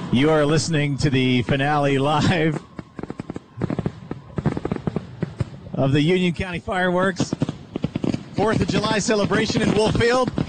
You are listening to the finale live of the Union County Fireworks 4th of July celebration in Wolf Field.